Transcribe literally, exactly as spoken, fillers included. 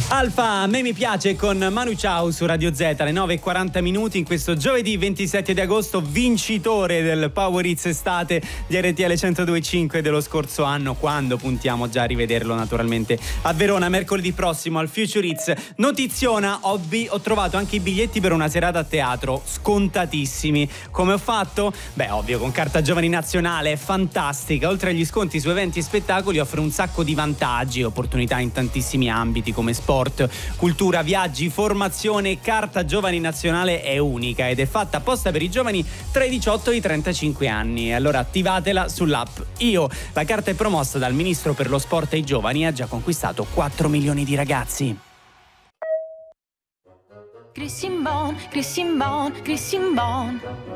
Alfa, a me mi piace con Manu Chao su Radio Z alle nove e quaranta minuti in questo giovedì ventisette di agosto, vincitore del Power Hits estate di R T L centodue e cinque dello scorso anno, quando puntiamo già a rivederlo naturalmente a Verona mercoledì prossimo al Future Hits. Notiziona, ho, bi- ho trovato anche i biglietti per una serata a teatro, scontatissimi. Come ho fatto? Beh, ovvio, con Carta Giovani Nazionale, è fantastica. Oltre agli sconti su eventi e spettacoli offre un sacco di vantaggi e opportunità in tantissimi ambiti come sport, cultura, viaggi, formazione. Carta Giovani Nazionale è unica ed è fatta apposta per i giovani tra i diciotto e i trentacinque anni. Allora attivatela sull'app Io. La carta è promossa dal Ministro per lo Sport e i Giovani e ha già conquistato quattro milioni di ragazzi. Christian Bon, Christian Bon, Christian Bon.